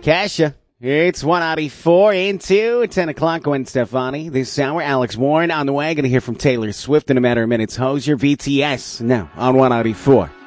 Kasha. It's 194 into 10 o'clock. Gwen Stefani. This hour, Alex Warren on the way. Going to hear from Taylor Swift in a matter of minutes. Hozier, VTS, now on 194.